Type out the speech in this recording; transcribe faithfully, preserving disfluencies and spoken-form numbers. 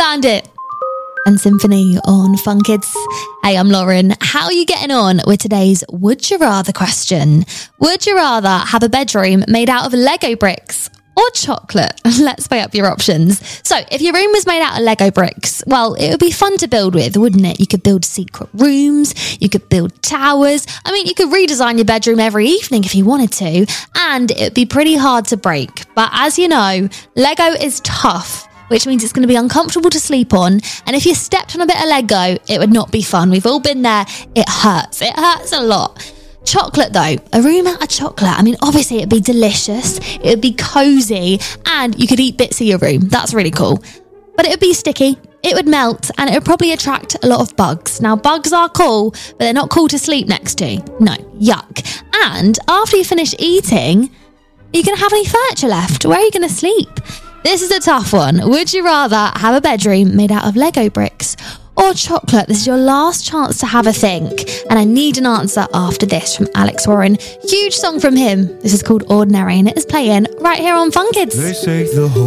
Bandit and Symphony on Fun Kids. Hey, I'm Lauren. How are you getting on with today's Would You Rather question? Would you rather have a bedroom made out of Lego bricks or chocolate? Let's weigh up your options. So, if your room was made out of Lego bricks, well, it would be fun to build with, wouldn't it? You could build secret rooms, you could build towers. I mean, you could redesign your bedroom every evening if you wanted to, and it would be pretty hard to break. But as you know, Lego is tough, which means it's going to be uncomfortable to sleep on. And if you stepped on a bit of Lego, it would not be fun. We've all been there. It hurts. It hurts a lot. Chocolate though, a room out of chocolate. I mean, obviously it'd be delicious. It would be cozy and you could eat bits of your room. That's really cool. But it would be sticky. It would melt and it would probably attract a lot of bugs. Now, bugs are cool, but they're not cool to sleep next to. No, yuck. And after you finish eating, are you going to have any furniture left? Where are you going to sleep? This is a tough one. Would you rather have a bedroom made out of Lego bricks or chocolate? This is your last chance to have a think. And I need an answer after this from Alex Warren. Huge song from him. This is called Ordinary and it is playing right here on Fun Kids. They say the whole